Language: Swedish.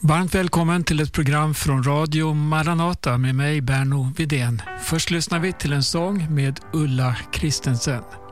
Varmt välkommen till ett program från Radio Maranata med mig, Berno Widén. Först lyssnar vi till en sång med Ulla Kristensen.